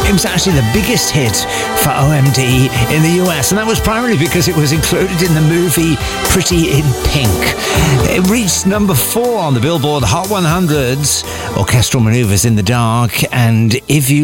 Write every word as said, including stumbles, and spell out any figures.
It was actually the biggest hit for O M D in the U S, and that was primarily because it was included in the movie Pretty in Pink. It reached number four on the Billboard Hot one hundreds, Orchestral Maneuvers in the Dark, and If You